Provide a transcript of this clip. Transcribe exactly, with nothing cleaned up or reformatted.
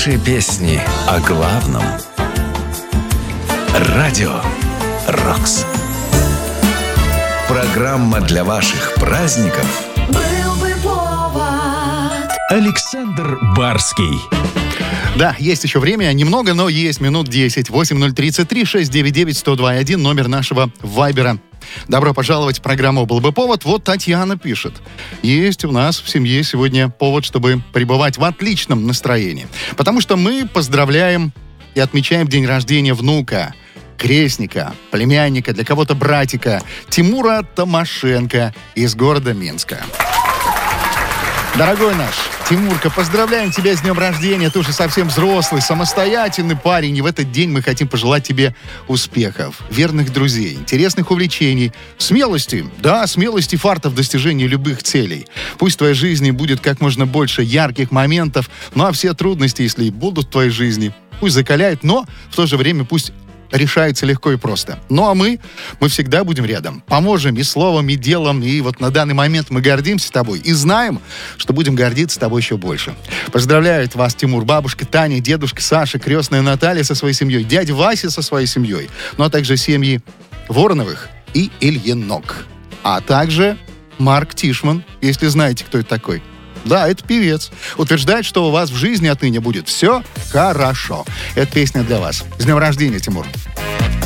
Лучшие песни о главном. Радио «Рокс». Программа для ваших праздников. Был бы повод. Александр Барский. Да, есть еще время, немного, но есть минут десять. восемь ноль тридцать три шесть девять девять сто два один, номер нашего вайбера. Добро пожаловать в программу «Был бы повод». Вот Татьяна пишет. Есть у нас в семье сегодня повод, чтобы пребывать в отличном настроении. Потому что мы поздравляем и отмечаем день рождения внука, крестника, племянника, для кого-то братика, Тимура Томашенко из города Минска. Дорогой наш Тимурка, поздравляем тебя с днем рождения. Ты уже совсем взрослый, самостоятельный парень. И в этот день мы хотим пожелать тебе успехов, верных друзей, интересных увлечений, смелости. Да, смелости, фарта в достижении любых целей. Пусть в твоей жизни будет как можно больше ярких моментов. Ну а все трудности, если и будут в твоей жизни, пусть закаляют, но в то же время пусть решается легко и просто. Ну а мы, мы всегда будем рядом. Поможем и словом, и делом. И вот на данный момент мы гордимся тобой. И знаем, что будем гордиться тобой еще больше. Поздравляют вас, Тимур, бабушка Таня, дедушка Саша, крестная Наталья со своей семьей, дядя Вася со своей семьей. Ну а также семьи Вороновых и Ильинок. А также Марк Тишман, если знаете, кто это такой. Да, это певец. Утверждает, что у вас в жизни отныне будет все хорошо. Эта песня для вас. С днем рождения, Тимур.